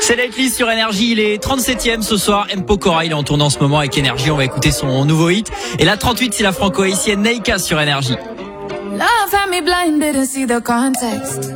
C'est Lately sur Énergie, il est 37e ce soir. M. Pokora, il est en tournée en ce moment avec Énergie, on va écouter son nouveau hit. Et là 38, c'est la franco-haïtienne Neika sur Énergie. Love had me blind, didn't see the context.